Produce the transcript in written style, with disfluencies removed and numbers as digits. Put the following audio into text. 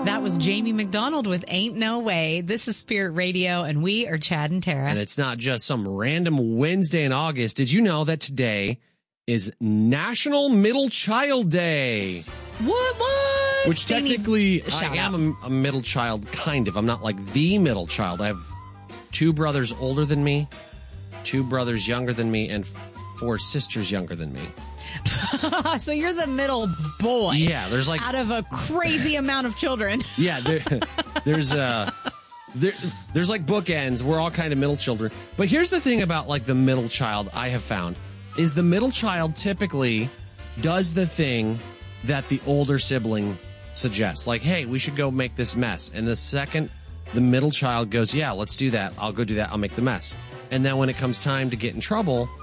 That was Jamie McDonald with Ain't No Way. This is Spirit Radio, and we are Chad and Tara. And it's not just some random Wednesday in August. Did you know that today is National Middle Child Day? What? Which technically, I am a middle child, kind of. I'm not like the middle child. I have 2 brothers older than me, 2 brothers younger than me, and 4 sisters younger than me. So you're the middle boy. Yeah, there's like out of a crazy amount of children. Yeah, there's like bookends. We're all kind of middle children. But here's the thing about like the middle child I have found is the middle child typically does the thing that the older sibling suggests. Like, hey, we should go make this mess. And the second the middle child goes, yeah, let's do that. I'll go do that. I'll make the mess. And then when it comes time to get in trouble,